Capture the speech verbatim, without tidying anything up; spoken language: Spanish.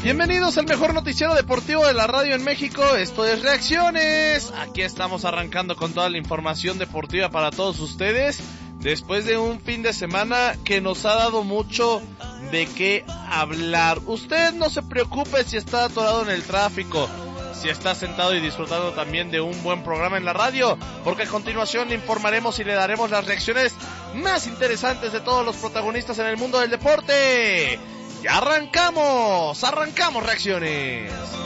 Bienvenidos al mejor noticiero deportivo de la radio en México. Esto es Reacciones. Aquí estamos arrancando con toda la información deportiva para todos ustedes, después de un fin de semana que nos ha dado mucho de qué hablar. Usted no se preocupe si está atorado en el tráfico, si está sentado y disfrutando también de un buen programa en la radio, porque a continuación le informaremos y le daremos las reacciones más interesantes de todos los protagonistas en el mundo del deporte. ¡Ya arrancamos! ¡Arrancamos Reacciones!